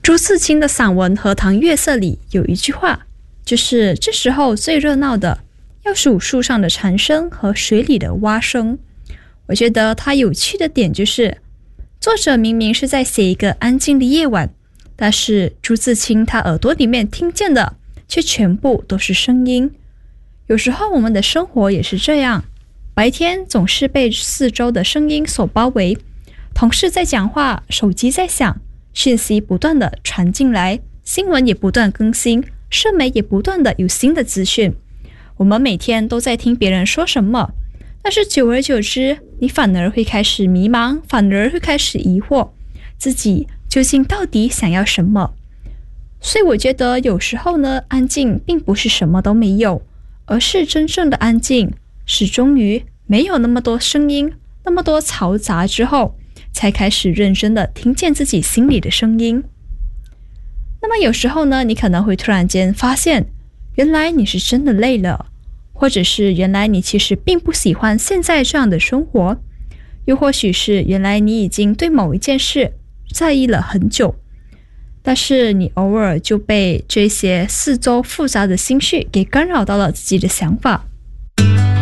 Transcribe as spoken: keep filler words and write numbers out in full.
朱自清的散文《荷塘月色》里有一句话，就是这时候最热闹的要数树上的蝉声和水里的蛙声。我觉得它有趣的点就是，作者明明是在写一个安静的夜晚，但是朱自清他耳朵里面听见的却全部都是声音。有时候我们的生活也是这样，白天总是被四周的声音所包围，同事在讲话，手机在响，讯息不断的传进来，新闻也不断更新，社媒也不断的有新的资讯。我们每天都在听别人说什么，但是久而久之，你反而会开始迷茫，反而会开始疑惑，自己究竟到底想要什么。所以我觉得有时候呢，安静并不是什么都没有，而是真正的安静，始终于没有那么多声音，那么多嘈杂之后，才开始认真的听见自己心里的声音。那么有时候呢，你可能会突然间发现，原来你是真的累了，或者是原来你其实并不喜欢现在这样的生活，又或许是原来你已经对某一件事在意了很久，但是你偶尔就被这些四周复杂的心绪给干扰到了自己的想法，